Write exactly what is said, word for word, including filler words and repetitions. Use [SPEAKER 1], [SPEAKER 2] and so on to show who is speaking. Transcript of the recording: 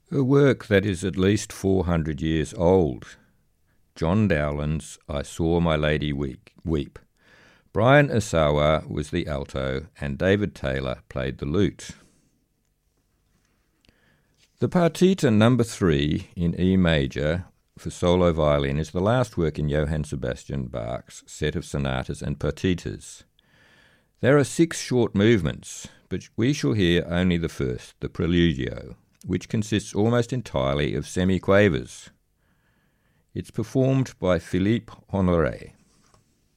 [SPEAKER 1] A work that is at least four hundred years old. John Dowland's I Saw My Lady Weep. Brian Asawa was the alto and David Taylor played the lute. The Partita number three in E major for solo violin is the last work in Johann Sebastian Bach's set of sonatas and partitas. There are six short movements, but we shall hear only the first, the Preludio, which consists almost entirely of semiquavers. It's performed by Philippe Honoré.